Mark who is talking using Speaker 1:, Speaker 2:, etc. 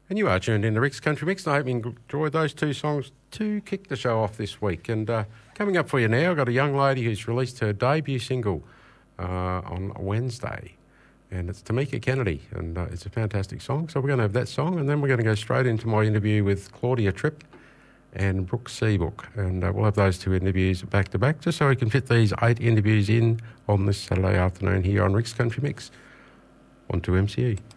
Speaker 1: And you are tuned in to Rick's Country Mix, and I hope you enjoyed those two songs to kick the show off this week. And coming up for you now, I've got a young lady who's released her debut single on Wednesday, and it's Tamika Kennedy, and it's a fantastic song. So we're going to have that song, and then we're going to go straight into my interview with Claudia Tripp and Brooke Seabook, and we'll have those two interviews back to back, just so we can fit these 8 interviews in on this Saturday afternoon here on Rick's Country Mix. On to MCE.